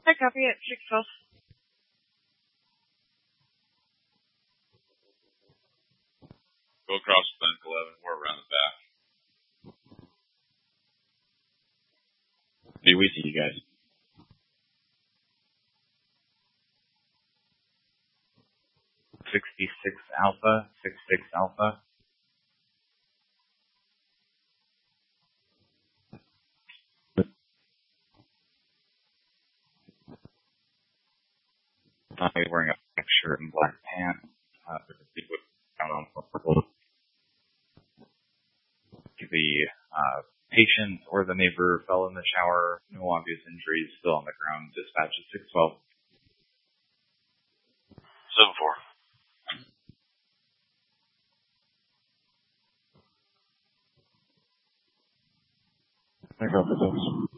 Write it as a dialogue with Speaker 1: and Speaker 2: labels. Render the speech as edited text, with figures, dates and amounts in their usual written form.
Speaker 1: I copy at 612.
Speaker 2: Go across Clinic 11. We're around the back.
Speaker 3: Do we see you guys?
Speaker 4: Alpha, 66 Alpha. Tommy wearing a black shirt and black pants. Down on purple. The patient or the neighbor fell in the shower. No obvious injuries. Still on the ground. Dispatch at 612.
Speaker 2: 7-4.
Speaker 3: I go for this.